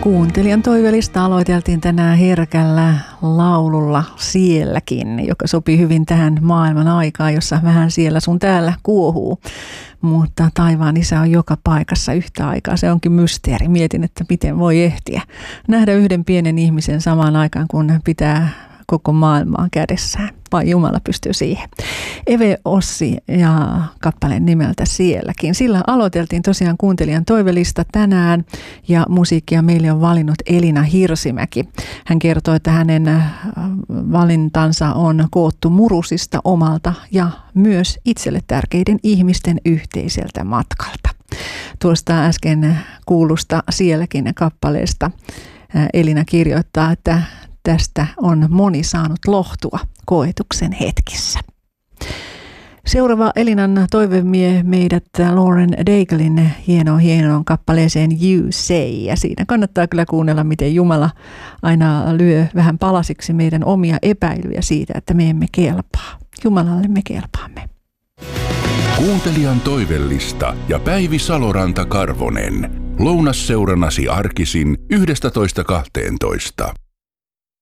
Kuuntelijan toivelista aloiteltiin tänään herkällä laululla Sielläkin, joka sopii hyvin tähän maailman aikaan, jossa vähän siellä sun täällä kuohuu. Mutta taivaan isä on joka paikassa yhtä aikaa. Se onkin mysteeri. Mietin, että miten voi ehtiä nähdä yhden pienen ihmisen samaan aikaan, kun pitää koko maailmaa kädessään. Vai Jumala pystyy siihen. Eve Ossi ja kappaleen nimeltä Sielläkin. Sillä aloiteltiin tosiaan kuuntelijan toivelista tänään ja musiikkia meille on valinnut Elina Hirsimäki. Hän kertoo, että hänen valintansa on koottu murusista omalta ja myös itselle tärkeiden ihmisten yhteiseltä matkalta. Tuosta äsken kuulusta Sielläkin kappaleesta Elina kirjoittaa, että tästä on moni saanut lohtua koetuksen hetkissä. Seuraava Elinan toive vie meidät Lauren Daiglein hienoon kappaleeseen You Say. Ja siinä kannattaa kyllä kuunnella, miten Jumala aina lyö vähän palasiksi meidän omia epäilyjä siitä, että me emme kelpaa. Jumalalle me kelpaamme. Kuuntelijan toivellista ja Päivi Saloranta-Karvonen. Lounasseurannasi arkisin 11.12.